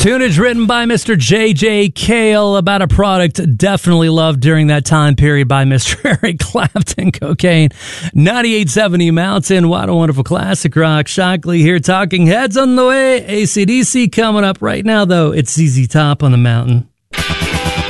Tunage written by Mr. J.J. Cale about a product definitely loved during that time period by Mr. Eric Clapton, Cocaine. 98.70 Mountain. What a wonderful classic rock. Shockley here, Talking Heads on the way. AC/DC coming up right now, though. It's ZZ Top on the Mountain.